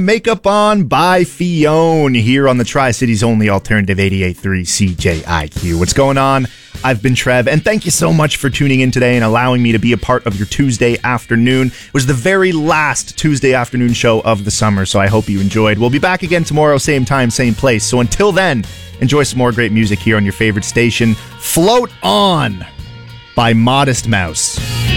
Makeup On by Fionn here on the Tri-Cities only alternative 88.3 CJIQ. What's going on? I've been Trev, and thank you so much for tuning in today and allowing me to be a part of your Tuesday afternoon. It was the very last Tuesday afternoon show of the summer, so I hope you enjoyed. We'll be back again tomorrow, same time, same place. So until then, enjoy some more great music here on your favorite station. Float On by Modest Mouse.